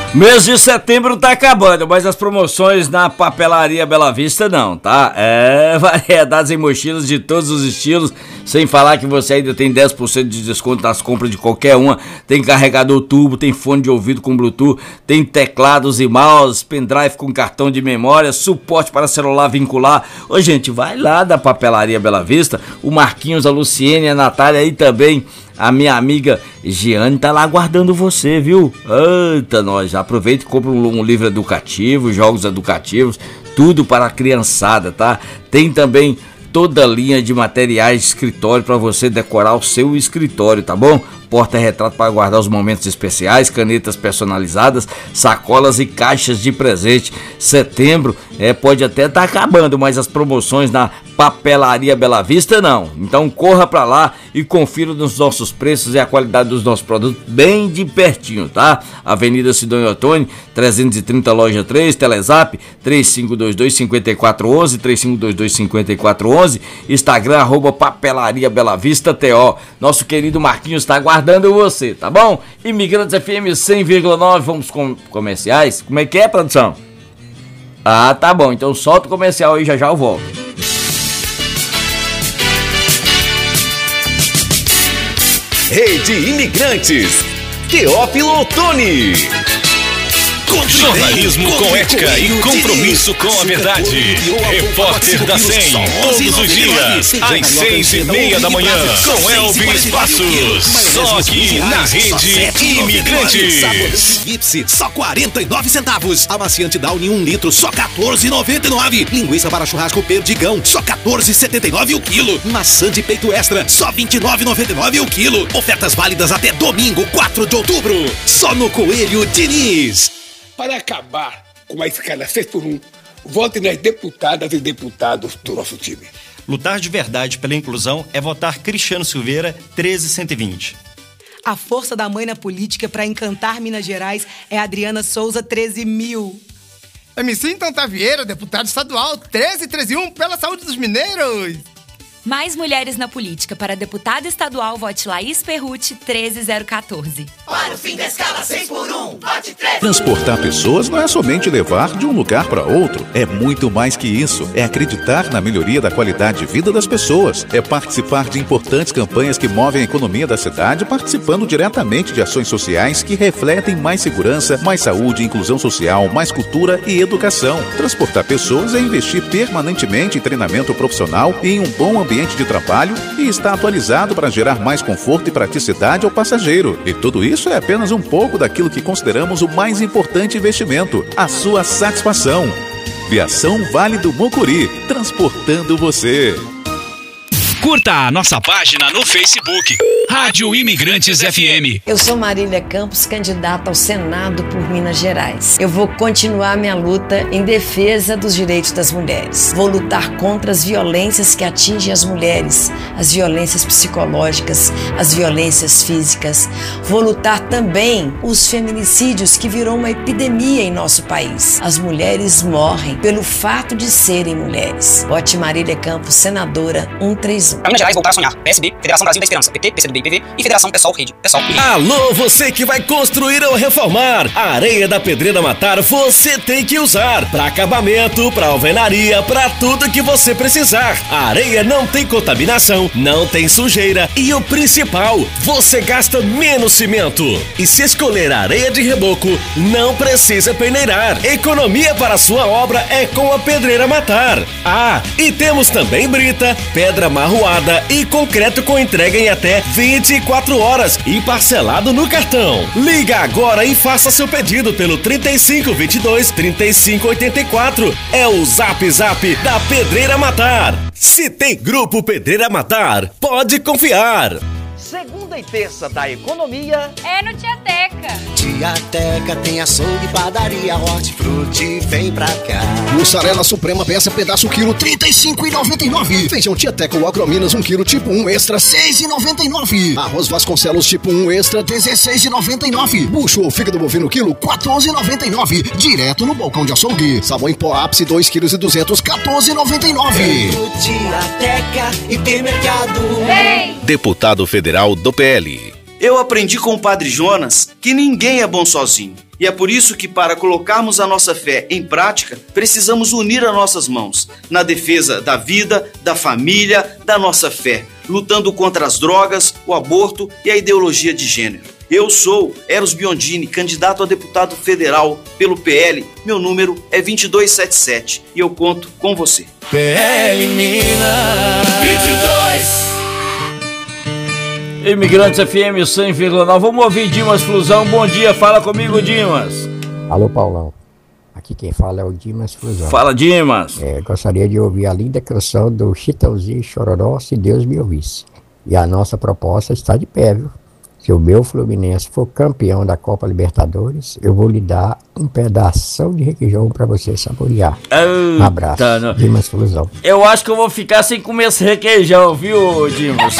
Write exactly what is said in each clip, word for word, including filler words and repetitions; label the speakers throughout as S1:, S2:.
S1: Mês de setembro tá acabando, mas as promoções na Papelaria Bela Vista não, tá? É variedades em mochilas de todos os estilos, sem falar que você ainda tem dez por cento de desconto nas compras de qualquer uma. Tem carregador turbo, tem fone de ouvido com Bluetooth, tem teclados e mouse, pendrive com cartão de memória, suporte para celular vincular. Ô gente, vai lá da Papelaria Bela Vista, o Marquinhos, a Luciene, a Natália e também a minha amiga Giane tá lá aguardando você, viu? Eita, nós, aproveita e compra um, um livro educativo, jogos educativos, tudo para a criançada, tá? Tem também toda a linha de materiais de escritório para você decorar o seu escritório, tá bom? Porta-retrato para guardar os momentos especiais, canetas personalizadas, sacolas e caixas de presente. Setembro é, pode até estar tá acabando, mas as promoções na Papelaria Bela Vista não. Então corra para lá e confira os nossos preços e a qualidade dos nossos produtos bem de pertinho, tá? Avenida Sidônio Ottoni, trezentos e trinta, loja três, Telezap três cinco dois dois, cinco quatro um um, três cinco dois dois, cinco quatro um um, Instagram arroba Papelaria Bela Vista T O. Nosso querido Marquinhos está aguardando você, tá bom? Imigrantes F M cem vírgula nove, vamos com comerciais? Como é que é, produção? Ah, tá bom, então solta o comercial aí, já já eu volto.
S2: Rede Imigrantes, Teófilo Ottoni. Jornalismo com ética e compromisso com a verdade. Repórter da cem, todos os dias, às seis e meia da manhã, com Elvis Passos. Só aqui na Rede Imigrantes.
S3: Gipsy, só quarenta e nove centavos. Amaciante Downy, um litro, só quatorze e noventa e nove. Linguiça para churrasco Perdigão, só quatorze e setenta e nove o quilo. Maçã de peito extra, só vinte e nove e noventa e nove o quilo. Ofertas válidas até domingo, quatro de outubro. Só no Coelho Diniz.
S4: Para acabar com a escala seis por um, vote nas deputadas e deputados do nosso time.
S5: Lutar de verdade pela inclusão é votar Cristiano Silveira, treze cento e vinte.
S6: A força da mãe na política para encantar Minas Gerais é Adriana Souza, treze mil.
S7: M C Tanta Vieira, deputado estadual, treze treze um, pela saúde dos mineiros.
S8: Mais mulheres na política. Para deputada estadual, vote Laís Perrucci, treze zero quatorze.
S9: Para o fim da escala seis por um, vote treze.
S10: Transportar pessoas não é somente levar de um lugar para outro. É muito mais que isso. É acreditar na melhoria da qualidade de vida das pessoas. É participar de importantes campanhas que movem a economia da cidade, participando diretamente de ações sociais que refletem mais segurança, mais saúde, inclusão social, mais cultura e educação. Transportar pessoas é investir permanentemente em treinamento profissional e em um bom ambiente ambiente de trabalho e está atualizado para gerar mais conforto e praticidade ao passageiro. E tudo isso é apenas um pouco daquilo que consideramos o mais importante investimento, a sua satisfação. Viação Vale do Mucuri, transportando você.
S2: Curta a nossa página no Facebook, Rádio Imigrantes F M.
S11: Eu sou Marília Campos, candidata ao Senado por Minas Gerais. Eu vou continuar minha luta em defesa dos direitos das mulheres. Vou lutar contra as violências que atingem as mulheres, as violências psicológicas, as violências físicas. Vou lutar também os feminicídios, que virou uma epidemia em nosso país. As mulheres morrem pelo fato de serem mulheres. Vote Marília Campos, senadora cento e trinta e um.
S12: Para Minas Gerais, voltar a sonhar. P S B, Federação Brasil da Esperança, P T, P C do B e P V e Federação Pessoal Rede. Pessoal.
S2: Alô, você que vai construir ou reformar. A areia da Pedreira Matar você tem que usar. Para acabamento, para alvenaria, para tudo que você precisar. A areia não tem contaminação, não tem sujeira e o principal, você gasta menos cimento. E se escolher a areia de reboco, não precisa peneirar. Economia para a sua obra é com a Pedreira Matar. Ah, e temos também brita, pedra marroada e concreto com entrega em até vinte e quatro horas e parcelado no cartão. Liga agora e faça seu pedido pelo trinta e cinco, vinte e dois, trinta e cinco, oitenta e quatro. É o Zap Zap da Pedreira Matar. Se tem Grupo Pedreira Matar, pode confiar.
S13: Segunda e terça da economia
S14: é no Tiateca.
S15: Tiateca tem açougue, padaria, hortifruti, vem pra cá.
S16: Mussarela Suprema peça pedaço quilo trinta e cinco e noventa e nove. Feijão Tiateca ou Agrominas um quilo tipo um extra seis e noventa e nove. Arroz Vasconcelos tipo um extra dezesseis e noventa e nove. Bucho ou fígado bovino quilo quatorze e noventa e nove. Direto no balcão de açougue. Sabão em pó ápice dois quilos e duzentos, quatorze e noventa e nove.
S15: Tiateca, hipermercado.
S2: Deputado Federal do P L.
S14: Eu aprendi com o Padre Jonas que ninguém é bom sozinho. E é por isso que, para colocarmos a nossa fé em prática, precisamos unir as nossas mãos na defesa da vida, da família, da nossa fé, lutando contra as drogas, o aborto e a ideologia de gênero. Eu sou Eros Biondini, candidato a deputado federal pelo P L. Meu número é vinte e dois setenta e sete e eu conto com você.
S9: P L Minas vinte e dois.
S1: Imigrantes F M cem vírgula nove. Vamos ouvir Dimas Flusão. Bom dia, fala comigo, Dimas.
S17: Alô, Paulão. Aqui quem fala é o Dimas Flusão.
S1: Fala, Dimas.
S17: É, gostaria de ouvir a linda canção do Chitãozinho e Chororó, Se Deus Me Ouvisse. E a nossa proposta está de pé, viu? Se o meu Fluminense for campeão da Copa Libertadores, eu vou lhe dar um pedação de requeijão para você saborear. Um abraço,
S1: Tá, não.
S17: Dimas Flusão.
S1: Eu acho que eu vou ficar sem comer esse requeijão, viu, Dimas?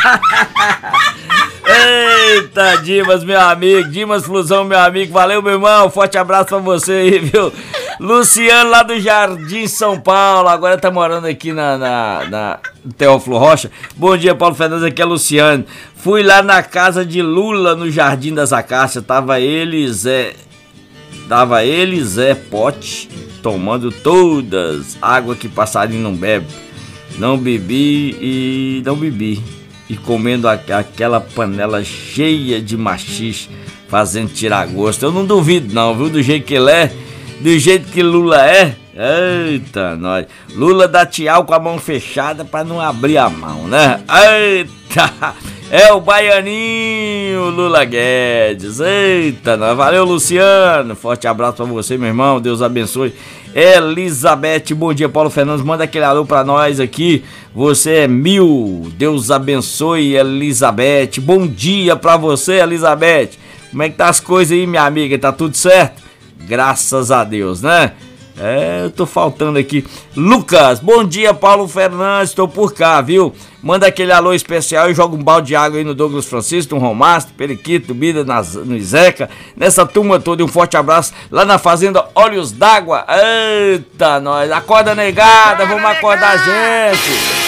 S1: Eita, Dimas, meu amigo. Dimas Flusão, meu amigo. Valeu, meu irmão. Forte abraço pra você aí, viu? Luciano, lá do Jardim São Paulo. Agora tá morando aqui na, na, na Teófilo Rocha. Bom dia, Paulo Fernandes. Aqui é Luciano. Fui lá na casa de Lula, no Jardim das Acácias. Tava ele, Zé... Tava ele, Zé Pote, tomando todas água que passarinho não bebe. Não bebi e não bebi. E comendo a, aquela panela cheia de machixe, fazendo tirar gosto. Eu não duvido não, viu? Do jeito que ele é, do jeito que Lula é. Eita, nós. Lula dá tchau com a mão fechada pra não abrir a mão, né? Eita, é o baianinho Lula Guedes. Eita, nós. Valeu, Luciano. Forte abraço pra você, meu irmão. Deus abençoe. Elizabeth, bom dia, Paulo Fernandes. Manda aquele alô pra nós aqui. Você é mil. Deus abençoe, Elizabeth. Bom dia pra você, Elizabeth. Como é que tá as coisas aí, minha amiga? Tá tudo certo? Graças a Deus, né? É, eu tô faltando aqui. Lucas, bom dia, Paulo Fernandes. Tô por cá, viu? Manda aquele alô especial e joga um balde de água aí no Douglas Francisco, no Romastro, Periquito, Bida, nas, no Izeca. Nessa turma toda, um forte abraço lá na Fazenda Olhos d'Água. Eita, nós. Acorda, negada, vamos acordar a gente.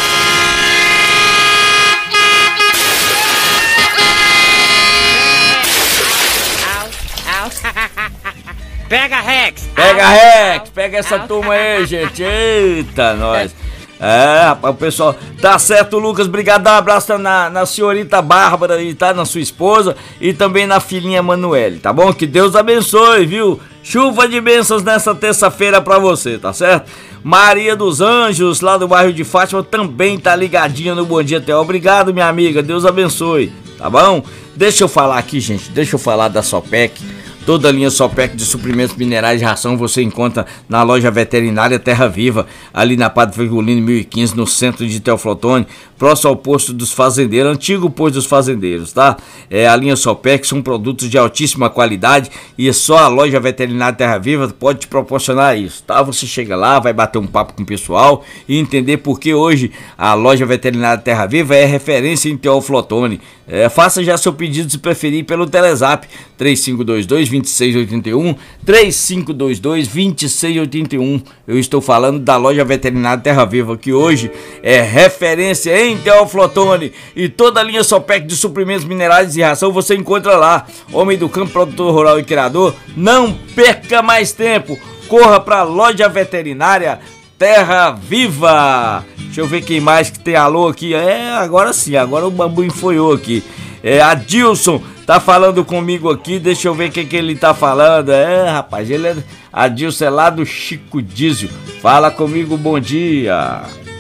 S18: Pega, Rex!
S1: Pega, Rex! Pega essa turma aí, gente! Eita, nós! É, rapaz, o pessoal... Tá certo, Lucas, obrigado. Dá um abraço na, na senhorita Bárbara e tá? Na sua esposa e também na filhinha Manuele, tá bom? Que Deus abençoe, viu? Chuva de bênçãos nessa terça-feira pra você, tá certo? Maria dos Anjos, lá do bairro de Fátima, também tá ligadinha no Bom Dia Theo. Obrigado, minha amiga, Deus abençoe, tá bom? Deixa eu falar aqui, gente, deixa eu falar da Sopec. Toda a linha Sopec de suprimentos minerais de ração você encontra na loja veterinária Terra Viva, ali na Padre Virgulino mil e quinze, no centro de Teoflotone, próximo ao posto dos fazendeiros, antigo posto dos fazendeiros, tá? É, a linha Sopec são produtos de altíssima qualidade e só a loja veterinária Terra Viva pode te proporcionar isso, tá? Você chega lá, vai bater um papo com o pessoal e entender por que hoje a loja veterinária Terra Viva é referência em Teoflotone. É, faça já seu pedido, se preferir, pelo Telezap três cinco dois dois, dois seis oito um, três cinco dois dois, dois seis oito um. Eu estou falando da loja veterinária Terra Viva, que hoje é referência em Teoflotone, e toda a linha Sopec de suprimentos minerais e ração você encontra lá. Homem do campo, produtor rural e criador, não perca mais tempo, corra para a loja veterinária Terra Viva. Deixa eu ver quem mais que tem alô aqui. É, agora sim, agora o bambu enfoiou aqui. É, Adilson tá falando comigo aqui, deixa eu ver o que, que ele tá falando. É, rapaz, ele é... Adilson é lá do Chico Dízio. Fala comigo, bom dia.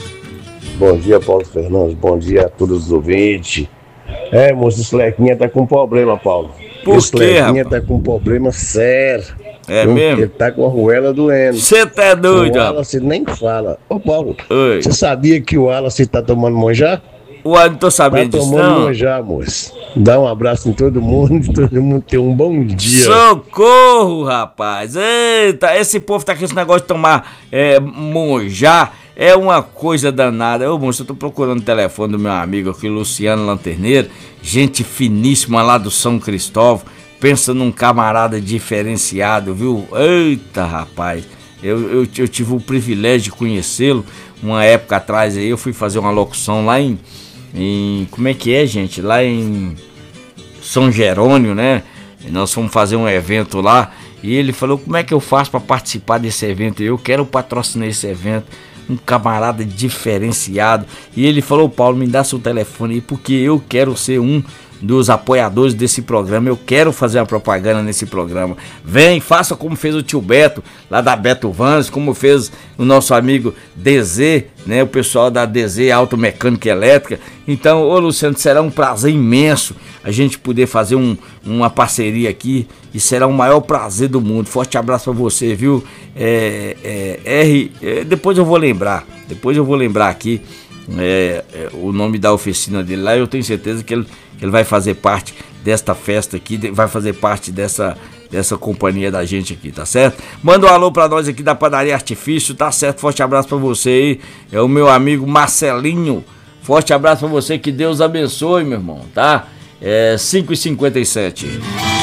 S19: Bom dia, Paulo Fernandes, bom dia a todos os ouvintes. É, moço, esse Lequinha tá com problema, Paulo.
S1: Por
S19: esse
S1: quê,
S19: Lequinha
S1: rapaz?
S19: tá com problema sério.
S1: É
S19: Viu?
S1: mesmo?
S19: Ele tá com a arruela doendo.
S1: Você tá é doido,
S19: O
S1: rapaz?
S19: Wallace nem fala. Ô, Paulo,
S1: Oi.
S19: você sabia que o Wallace tá tomando monjá?
S1: Ué, não tô sabendo
S19: tá
S1: disso,
S19: tomando
S1: não.
S19: monjá, moço. Dá um abraço em todo mundo, todo mundo tem um bom dia.
S1: Socorro, rapaz. Eita, esse povo tá com esse negócio de tomar é, monjá. É uma coisa danada. Ô, moço, eu tô procurando o telefone do meu amigo aqui, Luciano Lanterneiro. Gente finíssima lá do São Cristóvão. Pensa num camarada diferenciado, viu? Eita, rapaz. Eu, eu, eu tive o privilégio de conhecê-lo uma época atrás aí. Eu fui fazer uma locução lá em... em como é que é, gente? Lá em... São Jerônimo, né? E nós fomos fazer um evento lá e ele falou, como é que eu faço para participar desse evento? Eu quero patrocinar esse evento, um camarada diferenciado. E ele falou, Paulo, me dá seu telefone aí, porque eu quero ser um dos apoiadores desse programa, eu quero fazer uma propaganda nesse programa. Vem, faça como fez o tio Beto, lá da Beto Vans, como fez o nosso amigo D Z, né, o pessoal da D Z Automecânica Elétrica. Então, ô Luciano, será um prazer imenso a gente poder fazer um, uma parceria aqui, e será o maior prazer do mundo. Forte abraço pra você, viu? É, é, R, é, depois eu vou lembrar, depois eu vou lembrar aqui é, é, o nome da oficina dele lá. Eu tenho certeza que ele ele vai fazer parte desta festa aqui, vai fazer parte dessa, dessa companhia da gente aqui, tá certo? Manda um alô pra nós aqui da Padaria Artifício, tá certo? Forte abraço pra você aí, é o meu amigo Marcelinho. Forte abraço pra você, que Deus abençoe, meu irmão, tá? É cinco e cinquenta e sete.